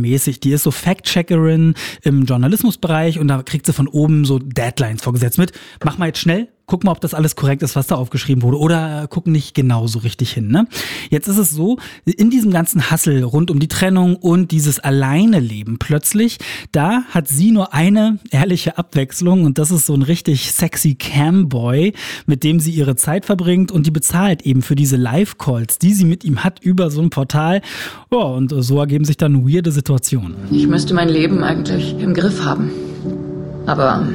mäßig. Die ist so Fact-Checkerin im Journalismusbereich und da kriegt sie von oben so Deadlines vorgesetzt mit. Mach mal jetzt schnell. Guck mal, ob das alles korrekt ist, was da aufgeschrieben wurde. Oder guck nicht genau so richtig hin. Ne? Jetzt ist es so, in diesem ganzen Hassel rund um die Trennung und dieses Alleine-Leben plötzlich, da hat sie nur eine ehrliche Abwechslung und das ist so ein richtig sexy Camboy, mit dem sie ihre Zeit verbringt und die bezahlt eben für diese Live-Calls, die sie mit ihm hat über so ein Portal. Ja, und so ergeben sich dann weirde Situationen. Ich müsste mein Leben eigentlich im Griff haben. Aber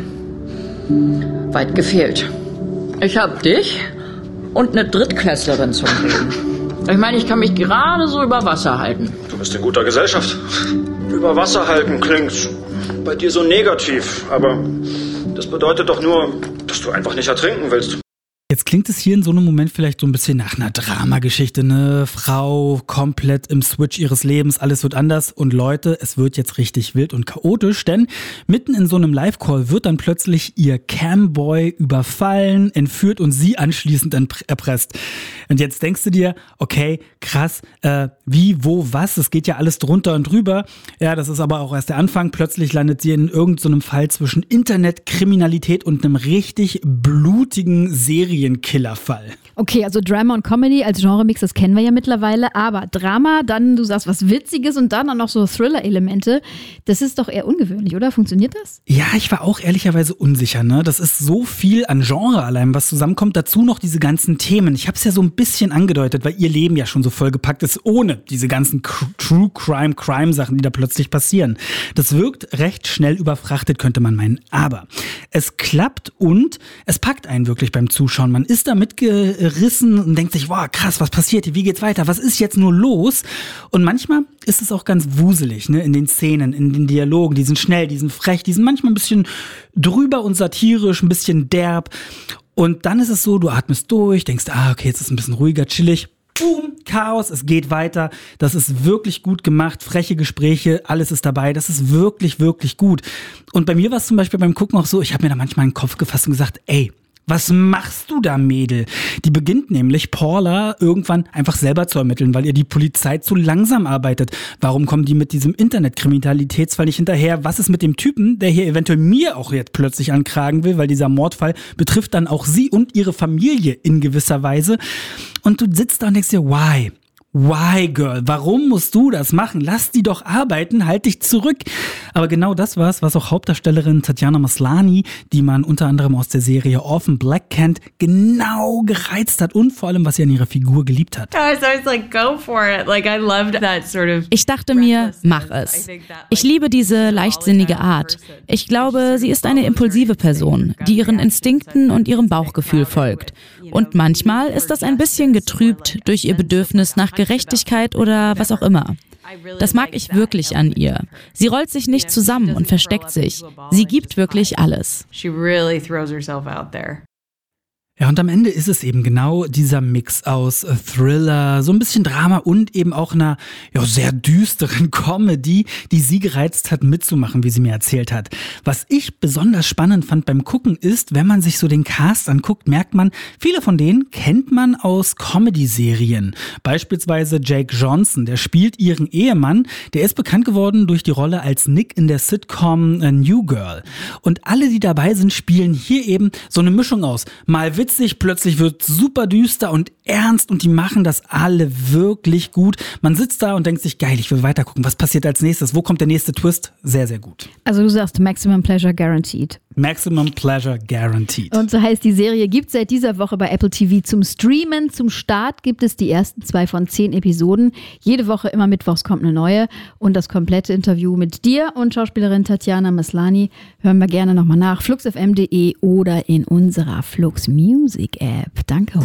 weit gefehlt. Ich hab dich und eine Drittklässlerin zum Reden. Ich meine, ich kann mich gerade so über Wasser halten. Du bist in guter Gesellschaft. Über Wasser halten klingt bei dir so negativ, aber das bedeutet doch nur, dass du einfach nicht ertrinken willst. Jetzt klingt es hier in so einem Moment vielleicht so ein bisschen nach einer Dramageschichte, ne? Frau komplett im Switch ihres Lebens, alles wird anders und Leute, es wird jetzt richtig wild und chaotisch, denn mitten in so einem Live-Call wird dann plötzlich ihr Camboy überfallen, entführt und sie anschließend erpresst. Und jetzt denkst du dir, okay, krass, wie, wo, was, es geht ja alles drunter und drüber. Ja, das ist aber auch erst der Anfang. Plötzlich landet sie in irgendeinem Fall zwischen Internetkriminalität und einem richtig blutigen Serienkillerfall. Okay, also Drama und Comedy als Genremix, das kennen wir ja mittlerweile, aber Drama, dann du sagst was Witziges und dann auch noch so Thriller-Elemente, das ist doch eher ungewöhnlich, oder? Funktioniert das? Ja, ich war auch ehrlicherweise unsicher, ne? Das ist so viel an Genre allein, was zusammenkommt. Dazu noch diese ganzen Themen. Ich habe es ja so ein bisschen angedeutet, weil ihr Leben ja schon so vollgepackt ist, ohne diese ganzen True-Crime-Sachen, die da plötzlich passieren. Das wirkt recht schnell überfrachtet, könnte man meinen. Aber es klappt und es packt einen wirklich beim Zuschauen. Man ist da mitgerissen und denkt sich, wow, krass, was passiert hier? Wie geht's weiter? Was ist jetzt nur los? Und manchmal ist es auch ganz wuselig, ne? In den Szenen, in den Dialogen. Die sind schnell, die sind frech, die sind manchmal ein bisschen drüber und satirisch, ein bisschen derb. Und dann ist es so, du atmest durch, denkst, okay, jetzt ist es ein bisschen ruhiger, chillig. Boom, Chaos, es geht weiter. Das ist wirklich gut gemacht, freche Gespräche, alles ist dabei. Das ist wirklich, wirklich gut. Und bei mir war es zum Beispiel beim Gucken auch so, ich habe mir da manchmal in den Kopf gefasst und gesagt, ey, was machst du da, Mädel? Die beginnt nämlich, Paula irgendwann einfach selber zu ermitteln, weil ihr die Polizei zu langsam arbeitet. Warum kommen die mit diesem Internetkriminalitätsfall nicht hinterher? Was ist mit dem Typen, der hier eventuell mir auch jetzt plötzlich ankragen will? Weil dieser Mordfall betrifft dann auch sie und ihre Familie in gewisser Weise. Und du sitzt da und denkst dir, why? Why, Girl? Warum musst du das machen? Lass die doch arbeiten, halt dich zurück. Aber genau das war's, was auch Hauptdarstellerin Tatiana Maslany, die man unter anderem aus der Serie Orphan Black kennt, genau gereizt hat und vor allem, was sie an ihrer Figur geliebt hat. Ich dachte mir, mach es. Ich liebe diese leichtsinnige Art. Ich glaube, sie ist eine impulsive Person, die ihren Instinkten und ihrem Bauchgefühl folgt. Und manchmal ist das ein bisschen getrübt durch ihr Bedürfnis nach Gerechtigkeit oder was auch immer. Das mag ich wirklich an ihr. Sie rollt sich nicht zusammen und versteckt sich. Sie gibt wirklich alles. Ja, und am Ende ist es eben genau dieser Mix aus Thriller, so ein bisschen Drama und eben auch einer sehr düsteren Comedy, die sie gereizt hat mitzumachen, wie sie mir erzählt hat. Was ich besonders spannend fand beim Gucken ist, wenn man sich so den Cast anguckt, merkt man, viele von denen kennt man aus Comedy-Serien. Beispielsweise Jake Johnson, der spielt ihren Ehemann, der ist bekannt geworden durch die Rolle als Nick in der Sitcom New Girl. Und alle, die dabei sind, spielen hier eben so eine Mischung aus. Mal witzig, plötzlich wird super düster und ernst und die machen das alle wirklich gut. Man sitzt da und denkt sich, geil, ich will weitergucken. Was passiert als nächstes? Wo kommt der nächste Twist? Sehr, sehr gut. Also du sagst Maximum Pleasure Guaranteed. Maximum Pleasure Guaranteed. Und so heißt die Serie, gibt es seit dieser Woche bei Apple TV zum Streamen. Zum Start gibt es die ersten 2 von 10 Episoden. Jede Woche, immer mittwochs kommt eine neue. Und das komplette Interview mit dir und Schauspielerin Tatiana Maslany hören wir gerne nochmal nach. fluxfm.de oder in unserer Flux Music App. Danke.